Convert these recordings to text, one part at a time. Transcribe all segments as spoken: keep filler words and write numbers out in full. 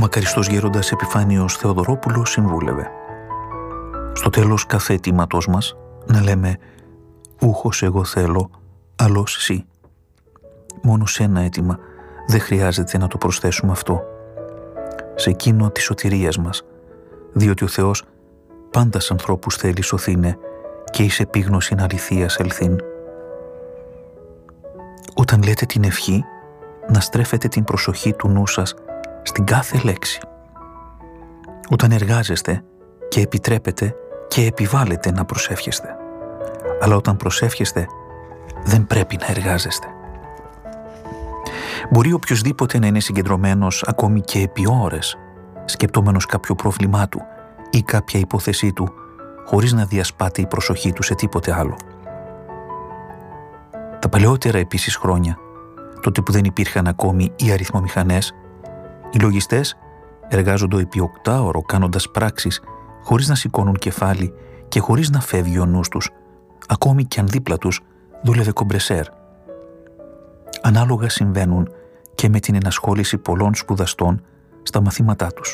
μακαριστός γέροντας Επιφάνιος Θεοδωρόπουλος συμβούλευε: στο τέλος κάθε αιτήματός μας να λέμε «Ούχος εγώ θέλω, αλλός εσύ». Μόνο σε ένα αίτημα δεν χρειάζεται να το προσθέσουμε αυτό. Σε εκείνο της σωτηρίας μας, διότι ο Θεός πάντα σ' ανθρώπους θέλει σωθήνε και εις επίγνωσιν αληθείας ελθύν. Όταν λέτε την ευχή, να στρέφετε την προσοχή του νου σας στην κάθε λέξη. Όταν εργάζεστε και επιτρέπετε και επιβάλλετε να προσεύχεστε. Αλλά όταν προσεύχεστε, δεν πρέπει να εργάζεστε. Μπορεί οποιοσδήποτε να είναι συγκεντρωμένος ακόμη και επί ώρες, σκεπτόμενος κάποιο πρόβλημά του ή κάποια υπόθεσή του, χωρίς να διασπάται η προσοχή του σε τίποτε άλλο. Τα παλαιότερα επίσης χρόνια, τότε που δεν υπήρχαν ακόμη οι αριθμομηχανές, οι λογιστές εργάζονται επί οκτάωρο κάνοντας πράξεις χωρίς να σηκώνουν κεφάλι και χωρίς να φεύγει ο νους τους, ακόμη και αν δίπλα τους δούλευε κομπρεσέρ. Ανάλογα συμβαίνουν και με την ενασχόληση πολλών σπουδαστών στα μαθήματά τους.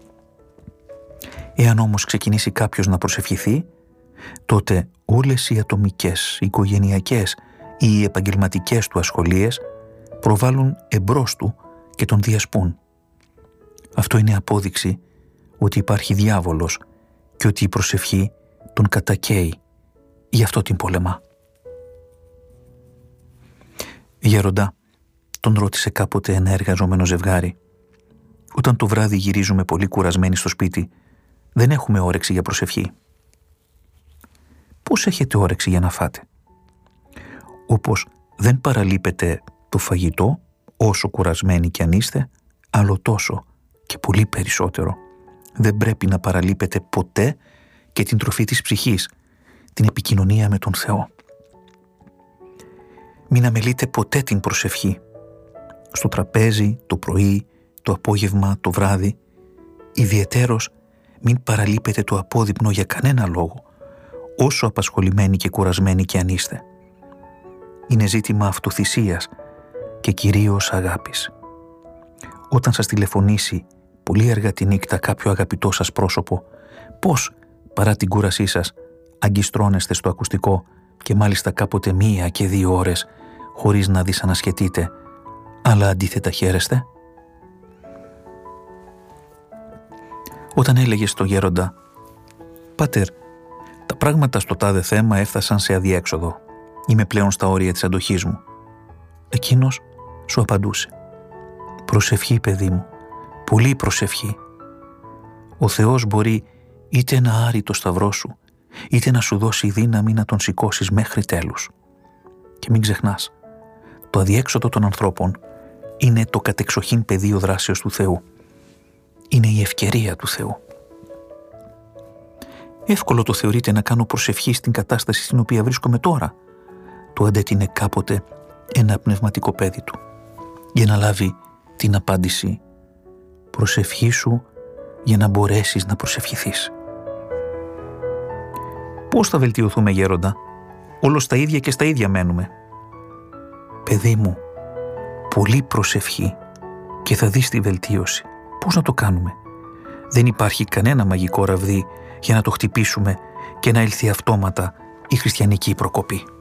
Εάν όμως ξεκινήσει κάποιος να προσευχηθεί, τότε όλες οι ατομικές, οι οικογενειακές ή οι επαγγελματικές του ασχολίες προβάλλουν εμπρός του και τον διασπούν. Αυτό είναι απόδειξη ότι υπάρχει διάβολος και ότι η προσευχή τον κατακαίει, γι' αυτό την πολεμά. Γέροντα, τον ρώτησε κάποτε ένα εργαζόμενο ζευγάρι, όταν το βράδυ γυρίζουμε πολύ κουρασμένοι στο σπίτι, δεν έχουμε όρεξη για προσευχή. Πώς έχετε όρεξη για να φάτε? Όπως δεν παραλείπετε το φαγητό, όσο κουρασμένοι κι αν είστε, άλλο τόσο και πολύ περισσότερο δεν πρέπει να παραλείπετε ποτέ και την τροφή της ψυχής, την επικοινωνία με τον Θεό. Μην αμελείτε ποτέ την προσευχή. Στο τραπέζι, το πρωί, το απόγευμα, το βράδυ, ιδιαιτέρως μην παραλείπετε το απόδειπνο για κανένα λόγο, όσο απασχολημένοι και κουρασμένοι κι αν είστε. Είναι ζήτημα αυτοθυσίας και κυρίως αγάπης. Όταν σας τηλεφωνήσει πολύ αργά τη νύχτα κάποιο αγαπητό σας πρόσωπο, πώς παρά την κούρασή σας αγκιστρώνεστε στο ακουστικό και μάλιστα κάποτε μία και δύο ώρες χωρίς να δυσανασχετείτε, αλλά αντίθετα χαίρεστε? Όταν έλεγε στο γέροντα «Πάτερ, τα πράγματα στο τάδε θέμα έφτασαν σε αδιέξοδο. Είμαι πλέον στα όρια της αντοχής μου». Εκείνος σου απαντούσε «Προσευχή, παιδί μου, πολύ προσευχή. Ο Θεός μπορεί είτε να άρει το σταυρό σου, είτε να σου δώσει δύναμη να τον σηκώσεις μέχρι τέλους. Και μην ξεχνάς, το αδιέξοδο των ανθρώπων είναι το κατεξοχήν πεδίο δράσεως του Θεού. Είναι η ευκαιρία του Θεού. Εύκολο το θεωρείτε να κάνω προσευχή στην κατάσταση στην οποία βρίσκομαι τώρα, του αντέτεινε κάποτε ένα πνευματικό παιδί του, για να λάβει την απάντηση «Προσευχή σου για να μπορέσεις να προσευχηθείς». Πώς θα βελτιωθούμε, γέροντα? Όλο στα ίδια και στα ίδια μένουμε. Παιδί μου, πολύ προσευχή και θα δεις τη βελτίωση. Πώς να το κάνουμε? Δεν υπάρχει κανένα μαγικό ραβδί για να το χτυπήσουμε και να έλθει αυτόματα η χριστιανική προκοπή.